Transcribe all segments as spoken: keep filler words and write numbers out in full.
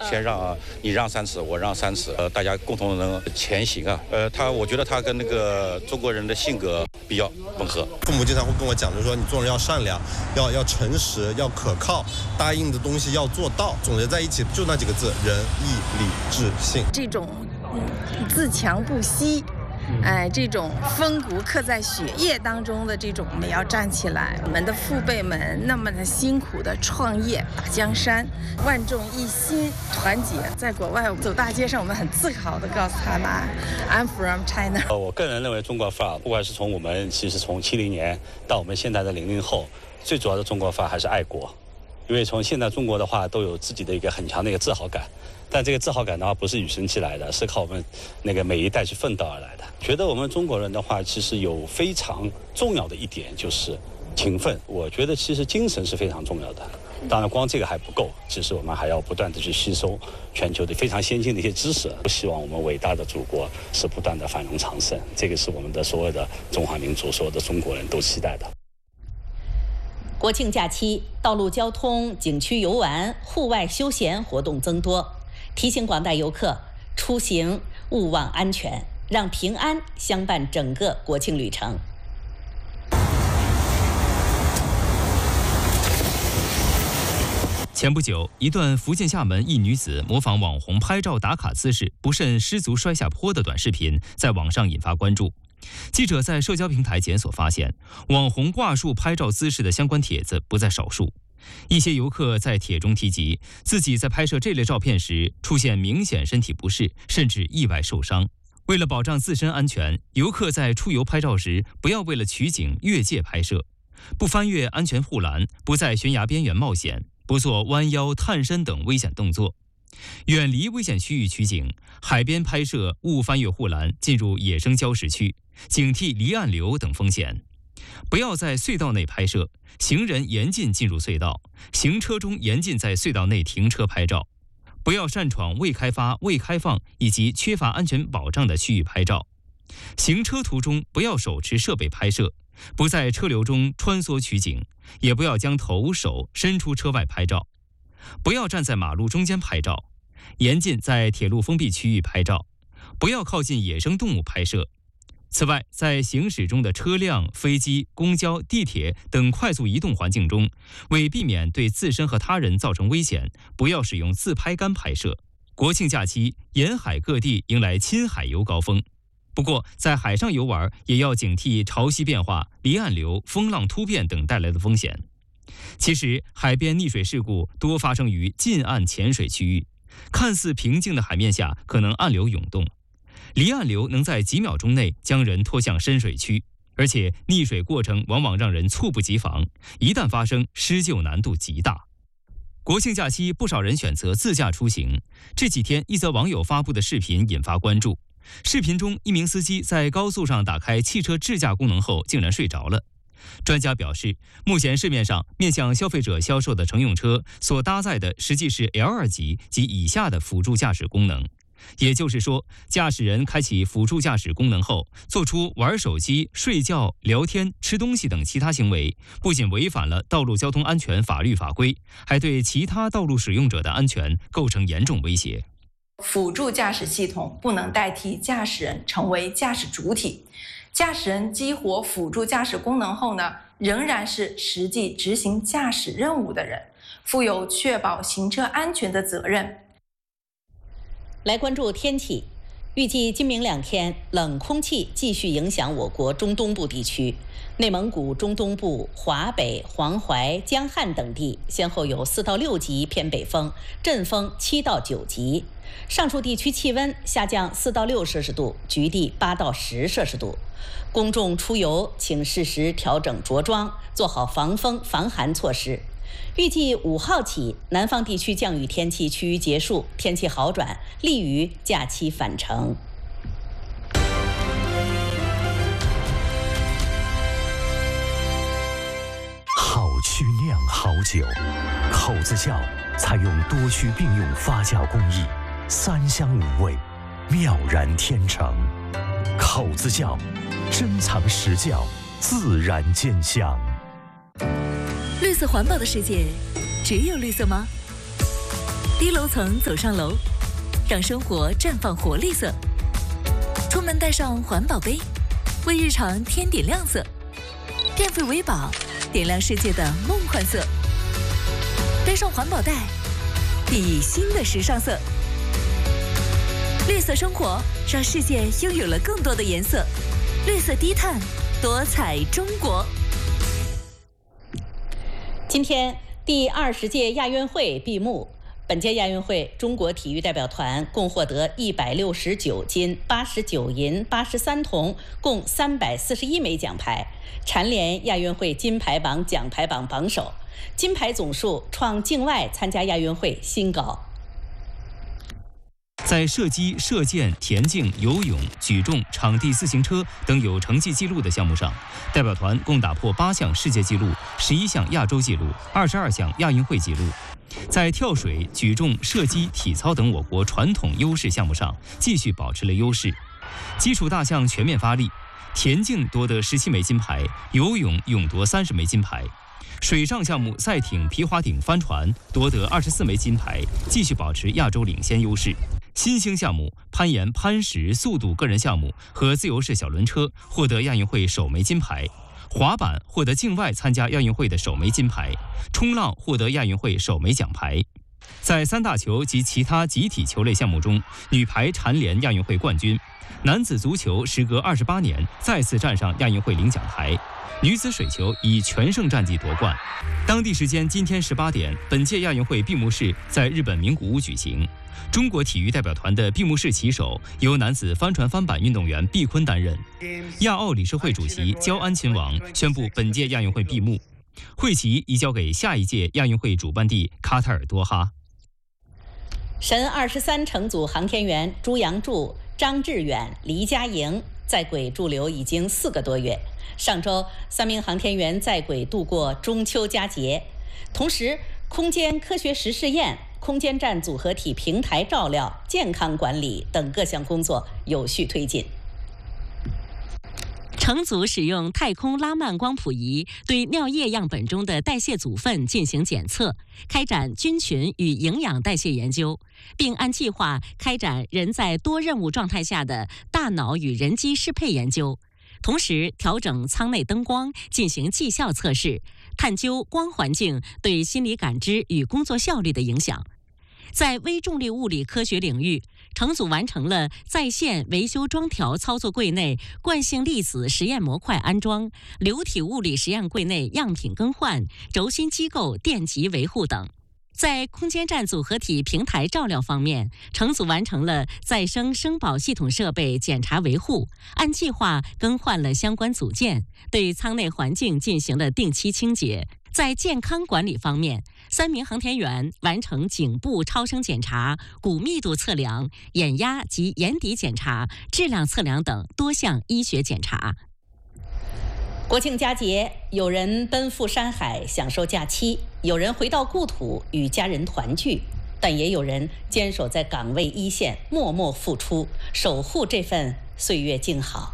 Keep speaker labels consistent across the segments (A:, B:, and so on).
A: 先让啊，你让三尺，我让三尺，呃，大家共同能前行啊。呃，他我觉得他跟那个中国人的性格比较吻合。
B: 父母经常会跟我讲，就是说你做人要善良，要要诚实，要可靠，答应的东西要做到。总结在一起就那几个字：仁义礼智信。
C: 这种嗯自强不息。哎，这种风骨刻在血液当中的这种，我们要站起来。我们的父辈们那么的辛苦的创业打江山，万众一心，团结。在国外走大街上，我们很自豪地告诉他们 ，I'm from China。
D: 呃，我个人认为中国范儿，不管是从我们其实从七零年到我们现在的零零后，最主要的中国范儿还是爱国。因为从现在中国的话，都有自己的一个很强的一个自豪感。但这个自豪感的话，不是与生俱来的，是靠我们那个每一代去奋斗而来的。觉得我们中国人的话，其实有非常重要的一点就是勤奋。我觉得其实精神是非常重要的。当然，光这个还不够，其实我们还要不断的去吸收全球的非常先进的一些知识。我希望我们伟大的祖国是不断的繁荣昌盛，这个是我们的所有的中华民族、所有的中国人都期待的。
E: 国庆假期，道路交通、景区游玩、户外休闲活动增多。提醒广大游客出行勿忘安全，让平安相伴整个国庆旅程。
F: 前不久，一段福建厦门一女子模仿网红拍照打卡姿势，不慎失足摔下坡的短视频在网上引发关注。记者在社交平台检索发现，网红挂树拍照姿势的相关帖子不在少数。一些游客在帖中提及，自己在拍摄这类照片时出现明显身体不适，甚至意外受伤。为了保障自身安全，游客在出游拍照时不要为了取景越界拍摄，不翻越安全护栏，不在悬崖边缘冒险，不做弯腰探身等危险动作。远离危险区域取景，海边拍摄勿翻越护栏，进入野生礁石区，警惕离岸流等风险。不要在隧道内拍摄，行人严禁进入隧道，行车中严禁在隧道内停车拍照。不要擅闯未开发、未开放以及缺乏安全保障的区域拍照。行车途中不要手持设备拍摄，不在车流中穿梭取景，也不要将头手伸出车外拍照。不要站在马路中间拍照，严禁在铁路封闭区域拍照。不要靠近野生动物拍摄。此外，在行驶中的车辆、飞机、公交、地铁等快速移动环境中，为避免对自身和他人造成危险，不要使用自拍杆拍摄。国庆假期，沿海各地迎来亲海游高峰。不过，在海上游玩也要警惕潮汐变化、离岸流、风浪突变等带来的风险。其实，海边溺水事故多发生于近岸浅水区域，看似平静的海面下可能暗流涌动。离岸流能在几秒钟内将人拖向深水区，而且溺水过程往往让人猝不及防，一旦发生，施救难度极大。国庆假期，不少人选择自驾出行。这几天，一则网友发布的视频引发关注。视频中，一名司机在高速上打开汽车智驾功能后，竟然睡着了。专家表示，目前市面上面向消费者销售的乘用车所搭载的实际是 L 二 级及以下的辅助驾驶功能。也就是说，驾驶人开启辅助驾驶功能后，做出玩手机、睡觉、聊天、吃东西等其他行为，不仅违反了道路交通安全法律法规，还对其他道路使用者的安全构成严重威胁。
G: 辅助驾驶系统不能代替驾驶人成为驾驶主体，驾驶人激活辅助驾驶功能后呢，仍然是实际执行驾驶任务的人，负有确保行车安全的责任。
E: 来关注天气，预计今明两天冷空气继续影响我国中东部地区，内蒙古中东部、华北、黄淮、江汉等地先后有四到六级偏北风，阵风七到九级。上述地区气温下降四到六摄氏度，局地八到十摄氏度。公众出游请适时调整着装，做好防风防寒措施。预计五号起，南方地区降雨天气趋于结束，天气好转，利于假期返程。
H: 好曲酿好酒，口子窖采用多区并用发酵工艺，三香五味，妙然天成。口子窖，珍藏实窖，自然见香。
I: 绿色环保的世界，只有绿色吗？ 低楼层走上楼，让生活绽放活力色。出门带上环保杯，为日常添点亮色。电费维保，点亮世界的梦幻色。带上环保袋，熠熠新的时尚色。绿色生活，让世界拥有了更多的颜色。绿色低碳，多彩中国。
E: 今天第二十届亚运会闭幕。本届亚运会，中国体育代表团共获得一百六十九金、八十九银、八十三铜，共三百四十一枚奖牌，蝉联亚运会金牌榜奖牌榜榜首，金牌总数创境外参加亚运会新高。
F: 在射击、射箭、田径、游泳、举重、场地自行车等有成绩纪录的项目上，代表团共打破八项世界纪录、十一项亚洲纪录、二十二项亚运会纪录。在跳水、举重、射击、体操等我国传统优势项目上继续保持了优势，基础大项全面发力，田径夺得十七枚金牌，游泳勇夺三十枚金牌，水上项目赛艇、皮划艇、帆船夺得二十四枚金牌，继续保持亚洲领先优势。新兴项目攀岩、攀石、速度个人项目和自由式小轮车获得亚运会首枚金牌。滑板获得境外参加亚运会的首枚金牌，冲浪获得亚运会首枚奖牌。在三大球及其他集体球类项目中，女排蝉联亚运会冠军，男子足球时隔二十八年再次站上亚运会领奖台，女子水球以全胜战绩夺冠。当地时间今天十八点，本届亚运会闭幕式在日本名古屋举行。中国体育代表团的闭幕式旗手由男子帆船翻板运动员毕坤担任。亚奥理事会主席焦安亲王宣布本届亚运会闭幕，会旗移交给下一届亚运会主办地卡塔尔多哈。
E: 神二十三乘组航天员朱杨柱、张志远、黎佳莹在轨驻留已经四个多月。上周，三名航天员在轨度过中秋佳节，同时，空间科学实试验、空间站组合体平台照料、健康管理等各项工作有序推进。
J: 乘组使用太空拉曼光谱仪对尿液样本中的代谢组分进行检测，开展菌群与营养代谢研究，并按计划开展人在多任务状态下的大脑与人机适配研究。同时调整舱内灯光进行绩效测试，探究光环境对心理感知与工作效率的影响。在微重力物理科学领域，乘组完成了在线维修装调操作柜内惯性粒子实验模块安装、流体物理实验柜内样品更换、轴心机构电极维护等。在空间站组合体平台照料方面，乘组完成了再生生保系统设备检查维护，按计划更换了相关组件，对舱内环境进行了定期清洁。在健康管理方面，三名航天员完成颈部超声检查、骨密度测量、眼压及眼底检查、质量测量等多项医学检查。
E: 国庆佳节，有人奔赴山海享受假期，有人回到故土与家人团聚，但也有人坚守在岗位一线，默默付出，守护这份岁月静好。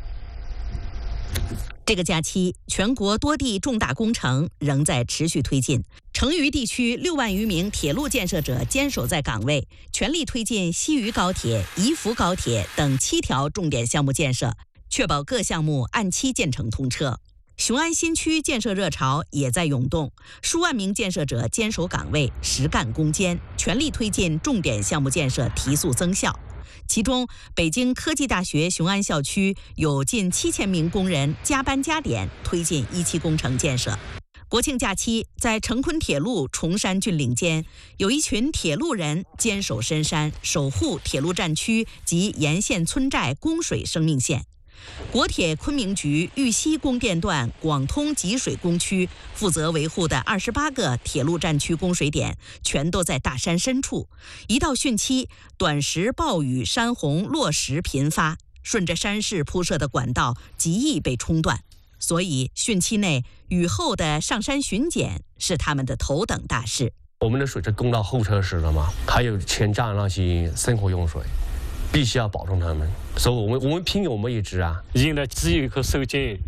K: 这个假期，全国多地重大工程仍在持续推进。成渝地区六万余名铁路建设者坚守在岗位，全力推进西渝高铁、宜福高铁等七条重点项目建设，确保各项目按期建成通车。雄安新区建设热潮也在涌动，数万名建设者坚守岗位，实干攻坚，全力推进重点项目建设提速增效。其中，北京科技大学雄安校区有近七千名工人加班加点推进一期工程建设。国庆假期，在成昆铁路崇山峻岭间，有一群铁路人坚守深山，守护铁路站区及沿线村寨供水生命线。国铁昆明局玉溪供电段广通集水供区负责维护的二十八个铁路站区供水点，全都在大山深处。一到汛期，短时暴雨、山洪、落石频发，顺着山势铺设的管道极易被冲断。所以，汛期内雨后的上山巡检是他们的头等大事。
L: 我们的水是供到候车室了嘛，还有全站那些生活用水，必须要保证他们。所以我们我们拼我们一直啊，
M: 应该只有一颗手机，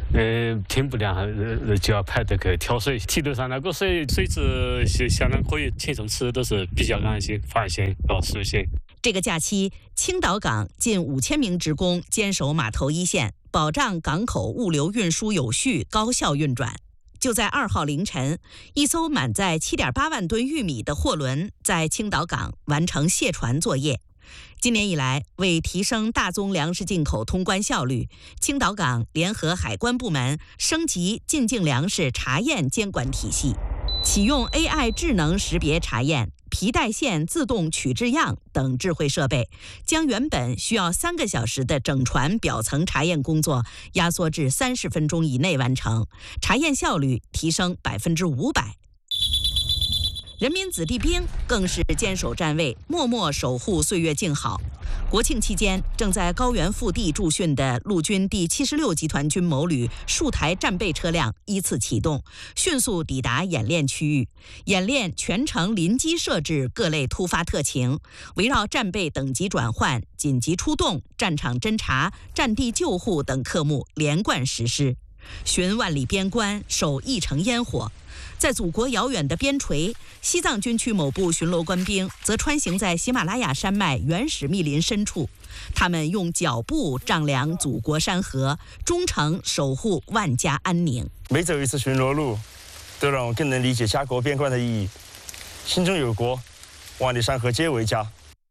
L: 呃，天不亮呃就要排队去挑水，梯头上那个水水质是相当可以，轻松吃都是比较安心、放心、要舒心。
K: 这个假期，青岛港近五千名职工坚守码头一线，保障港口物流运输有序、高效运转。就在二号凌晨，一艘满载七点八万吨玉米的货轮在青岛港完成卸船作业。今年以来，为提升大宗粮食进口通关效率，青岛港联合海关部门升级进境粮食查验监管体系，启用 A I 智能识别查验、皮带线自动取质样等智慧设备，将原本需要三个小时的整船表层查验工作压缩至三十分钟以内完成，查验效率提升百分之五百。人民子弟兵更是坚守站位，默默守护岁月静好。国庆期间，正在高原腹地驻训的陆军第七十六集团军某旅数台战备车辆依次启动，迅速抵达演练区域。演练全程临机设置各类突发特情，围绕战备等级转换、紧急出动、战场侦察、战地救护等科目连贯实施，巡万里边关，守一城烟火。在祖国遥远的边陲，西藏军区某部巡逻官兵则穿行在喜马拉雅山脉原始密林深处，他们用脚步丈量祖国山河，忠诚守护万家安宁。
M: 每走一次巡逻路，都让我更能理解家国边关的意义。心中有国，万里山河皆为家。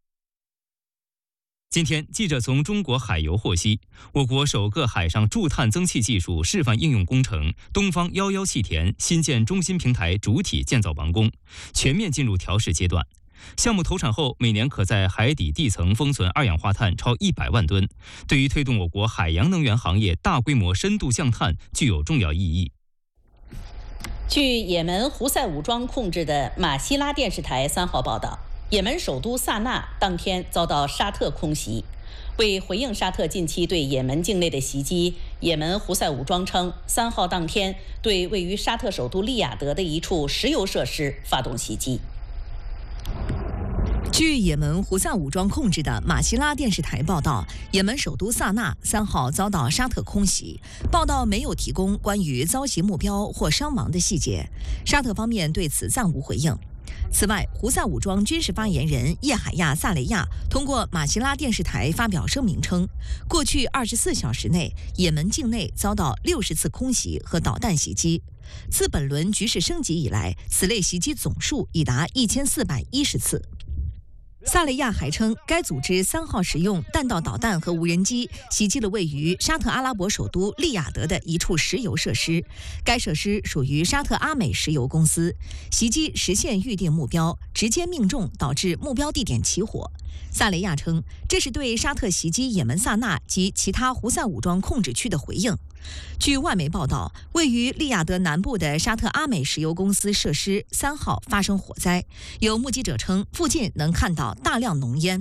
F: 今天，记者从中国海油获悉，我国首个海上驻碳增气技术示范应用工程东方幺幺气田新建中心平台主体建造完工，全面进入调试阶段。项目投产后，每年可在海底地层封存二氧化碳超一百万吨，对于推动我国海洋能源行业大规模深度降碳具有重要意义。
E: 据也门胡塞武装控制的马希拉电视台三号报道，也门首都萨那当天遭到沙特空袭。为回应沙特近期对也门境内的袭击，也门胡塞武装称，三号当天对位于沙特首都利雅得的一处石油设施发动袭击。
N: 据也门胡塞武装控制的马希拉电视台报道，也门首都萨那三号遭到沙特空袭。报道没有提供关于遭袭目标或伤亡的细节，沙特方面对此暂无回应。此外，胡塞武装军事发言人叶海亚·萨雷亚通过马希拉电视台发表声明称，过去二十四小时内，也门境内遭到六十次空袭和导弹袭击。自本轮局势升级以来，此类袭击总数已达一千四百一十次。萨雷亚还称，该组织三号使用弹道导弹和无人机袭击了位于沙特阿拉伯首都利雅得的一处石油设施，该设施属于沙特阿美石油公司。袭击实现预定目标，直接命中，导致目标地点起火。萨雷亚称，这是对沙特袭击也门萨那及其他胡塞武装控制区的回应。据外媒报道，位于利雅得南部的沙特阿美石油公司设施三号发生火灾，有目击者称，附近能看到大量浓烟。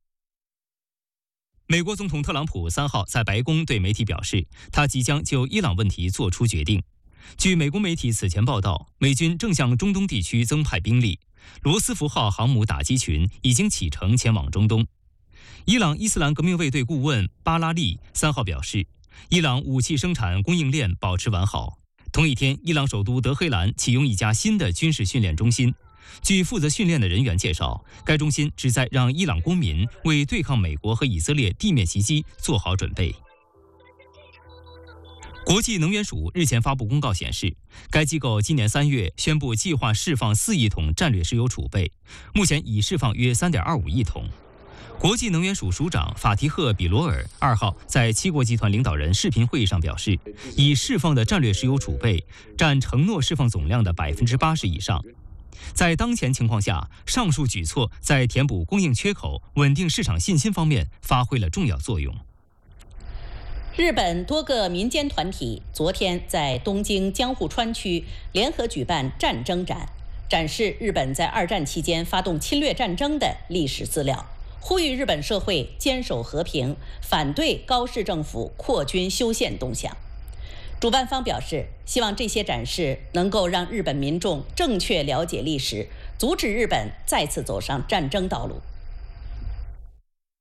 F: 美国总统特朗普三号在白宫对媒体表示，他即将就伊朗问题做出决定。据美国媒体此前报道，美军正向中东地区增派兵力，罗斯福号航母打击群已经启程前往中东。伊朗伊斯兰革命卫队顾问巴拉利三号表示，伊朗武器生产供应链保持完好。同一天，伊朗首都德黑兰启用一家新的军事训练中心。据负责训练的人员介绍，该中心旨在让伊朗公民为对抗美国和以色列地面袭击做好准备。国际能源署日前发布公告显示，该机构今年三月宣布计划释放四亿桶战略石油储备，目前已释放约三点二五亿桶。国际能源署署长法提赫·比罗尔二号在七国集团领导人视频会议上表示，已释放的战略石油储备占承诺释放总量的百分之八十以上。在当前情况下，上述举措在填补供应缺口、稳定市场信心方面发挥了重要作用。
E: 日本多个民间团体昨天在东京江户川区联合举办战争展，展示日本在二战期间发动侵略战争的历史资料，呼吁日本社会坚守和平，反对高市政府扩军修宪动向。主办方表示，希望这些展示能够让日本民众正确了解历史，阻止日本再次走上战争道路。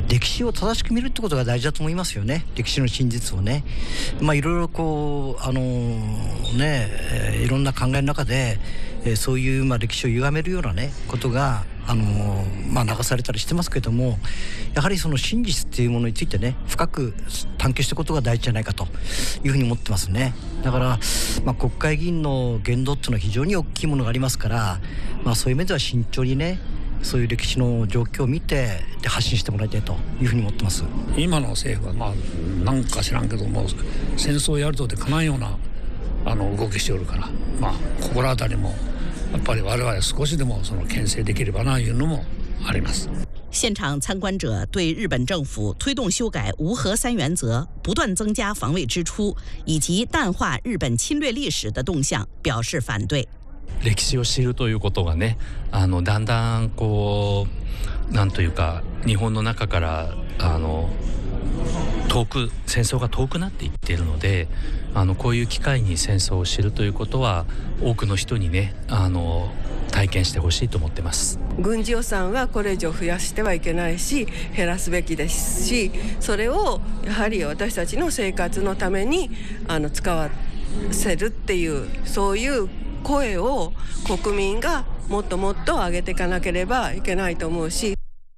O: 歴史を正しく見るってことが大事だと思いますよね。歴史の真実をね、まあいろいろこうあのね、いろんな考えの中で、えー、そういうまあ歴史を歪めるようなねことがあのまあ流されたりしてますけども、やはりその真実っていうものについてね深く探求していくことが大事じゃないかというふうに思ってますね。だから、まあ、国会議員の言動っていうのは非常に大きいものがありますから、まあ、そういう面では慎重にねそういう歴史の状況を見てで発信してもらいたいというふうに思ってます。
P: 今の政府はまあなんか知らんけども戦争をやるとでかないようなあの動きしておるから、まあ心当たりもやっぱり我々少しでもその牽制できればないうのもあります。
K: 现场参观者对日本政府推动修改无核三原则、不断增加防卫支出以及淡化日本侵略历史的动向表示反对。
Q: 歴史を知るということがね、あのだんだんこうなんというか日本の中からあの遠く戦争が遠くなっていっているので、あのこういう機会に戦争を知るということは多くの人にねあの体験してほしいと思ってます。
R: 軍事予算はこれ以上増やしてはいけないし減らすべきですし、それをやはり私たちの生活のためにあの使わせるっていうそういう声を国民がもっともっと上げていかなければいけないと思うし。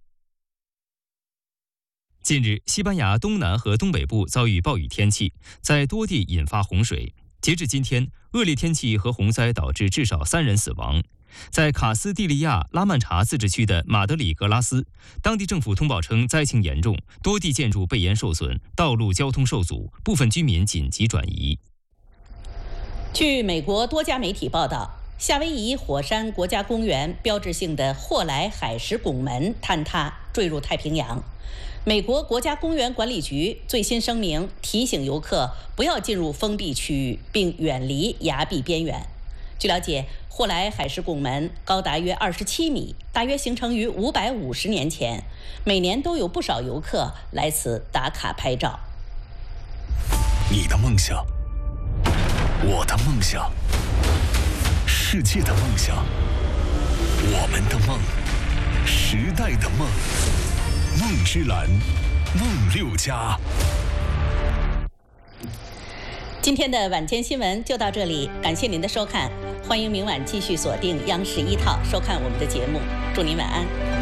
F: 近日，西班牙东南和东北部遭遇暴雨天气，在多地引发洪水。截至今天，恶劣天气和洪灾导致至少三人死亡。在卡斯蒂利亚拉曼查自治区的马德里格拉斯，当地政府通报称灾情严重，多地建筑被淹受损，道路交通受阻，部分居民紧急转移。
E: 据美国多家媒体报道，夏威夷火山国家公园标志性的霍莱海蚀拱门坍塌，坠入太平洋。美国国家公园管理局最新声明提醒游客不要进入封闭区域，并远离崖壁边缘。据了解，霍莱海蚀拱门高达约二十七米，大约形成于五百五十年前，每年都有不少游客来此打卡拍照。
H: 你的梦想，我的梦想，世界的梦想，我们的梦，时代的梦，梦之蓝，梦六家。
E: 今天的晚间新闻就到这里，感谢您的收看，欢迎明晚继续锁定央视一套收看我们的节目，祝您晚安。